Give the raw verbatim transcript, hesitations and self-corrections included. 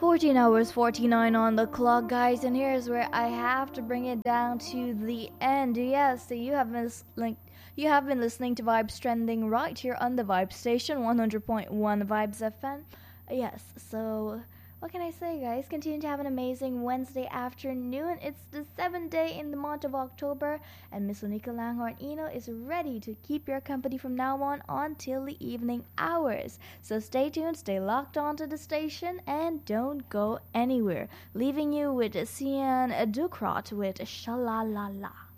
fourteen hours forty-nine on the clock, guys, and here's where I have to bring it down to the end. Yes, so you have been listening, you have been listening to Vibes Trending right here on the Vibe Station, one hundred point one Vibes F M. Yes, so what can I say, guys? Continue to have an amazing Wednesday afternoon. It's the seventh day in the month of October, and Miss Onika Langhorn Eno is ready to keep your company from now on until the evening hours. So stay tuned, stay locked onto the station, and don't go anywhere. Leaving you with Sian Dukrot with Shalalala.